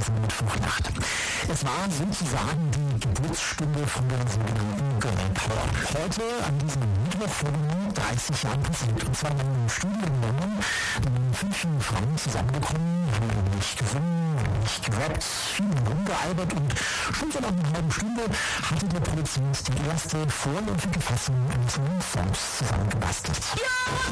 dieser Mittwochnacht. Es war sozusagen die Geburtsstunde von der sogenannten Girl Power. Heute, an diesem Mittwoch, vor 30 Jahren passiert. Und zwar in einem Studio in London, in 5 jungen Frauen zusammengekommen, haben nicht gesungen, nicht gerappt, viel rumgealbert und schon so nach einer halben Stunde hatte der Produzent die erste vorläufige Fassung eines neuen Songs zusammengebastelt. Ja!